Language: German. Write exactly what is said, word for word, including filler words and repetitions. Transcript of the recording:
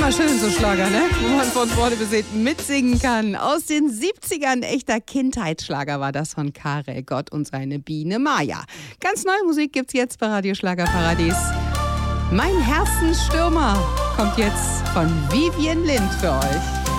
Ah, schön, so Schlager, ne? Wo man von vorne bis hinten mitsingen kann. Aus den siebzigern, echter Kindheitsschlager war das von Karel Gott und seine Biene Maya. Ganz neue Musik gibt's jetzt bei Radio Schlagerparadies. Mein Herzensstürmer kommt jetzt von Vivien Lind für euch.